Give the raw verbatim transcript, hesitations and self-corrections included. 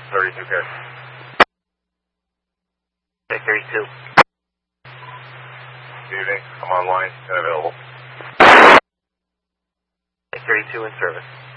thirty-two care. Okay, thirty-two. Good evening. I'm online and available. Okay, thirty-two in service.